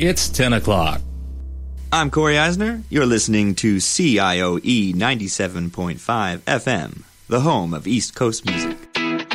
It's 10 o'clock. I'm Corey Eisner. You're listening to CIOE 97.5 FM, the home of East Coast music.